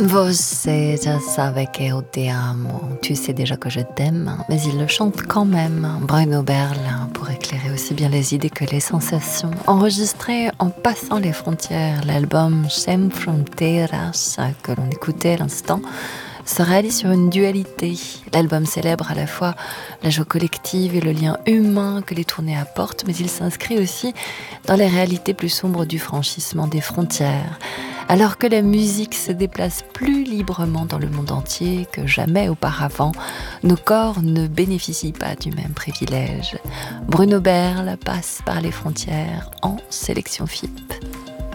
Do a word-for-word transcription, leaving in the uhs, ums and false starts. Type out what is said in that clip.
Você já sabe que eu te amo. Tu sais déjà que je t'aime, mais il le chante quand même. Bruno Berl, pour éclairer aussi bien les idées que les sensations. Enregistré en passant les frontières, l'album Sem Fronteiras, que l'on écoutait à l'instant, se réalise sur une dualité. L'album célèbre à la fois la joie collective et le lien humain que les tournées apportent, mais il s'inscrit aussi dans les réalités plus sombres du franchissement des frontières. Alors que la musique se déplace plus librement dans le monde entier que jamais auparavant, nos corps ne bénéficient pas du même privilège. Bruno Berl passe par les frontières en sélection F I P.